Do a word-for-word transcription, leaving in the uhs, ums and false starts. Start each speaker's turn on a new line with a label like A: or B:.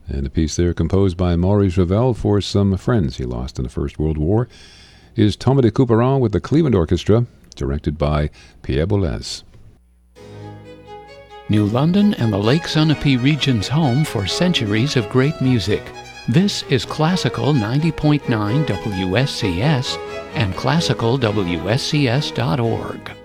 A: And the piece there, composed by Maurice Ravel for some friends he lost in the First World War, is Thomas de Couperin with the Cleveland Orchestra, directed by Pierre Boulez.
B: New London and the Lake Sunapee region's home for centuries of great music. This is Classical ninety point nine W S C S and classical W S C S dot org.